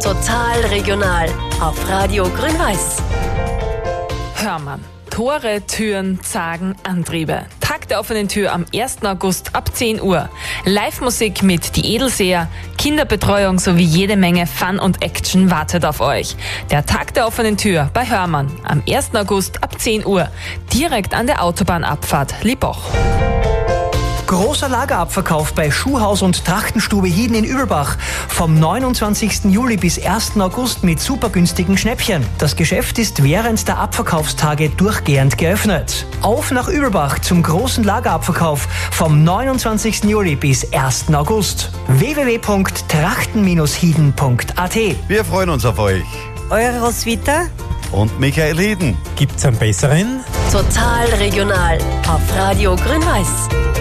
Total regional auf Radio Grün-Weiß. Hörmann. Tore, Türen, Zagen, Antriebe. Tag der offenen Tür am 1. August ab 10 Uhr. Live-Musik mit Die Edelseher, Kinderbetreuung sowie jede Menge Fun und Action wartet auf euch. Der Tag der offenen Tür bei Hörmann am 1. August ab 10 Uhr. Direkt an der Autobahnabfahrt Liboch. Großer Lagerabverkauf bei Schuhhaus und Trachtenstube Hieden in Übelbach. Vom 29. Juli bis 1. August mit super günstigen Schnäppchen. Das Geschäft ist während der Abverkaufstage durchgehend geöffnet. Auf nach Übelbach zum großen Lagerabverkauf vom 29. Juli bis 1. August. www.trachten-hieden.at. Wir freuen uns auf euch. Eure Roswitha Und Michael Hieden. Gibt's einen besseren? Total regional auf Radio Grün-Weiß.